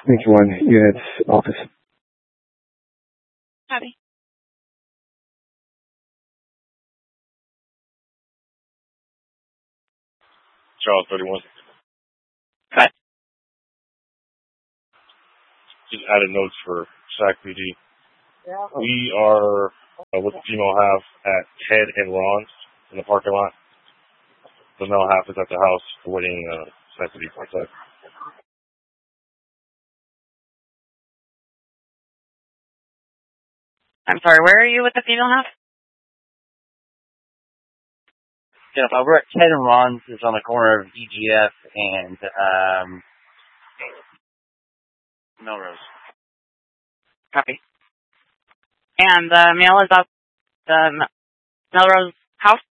1 units office. Copy. Charles 31. Cut. Just added notes for SAC PD. We are with the female half at Ted and Ron's in the parking lot. The male half is at the house waiting SAC PD contact. I'm sorry, where are you with the female half? Yeah, we're at Ted and Ron's. It's on the corner of EGF and Melrose. Copy. And the male is at the Melrose house?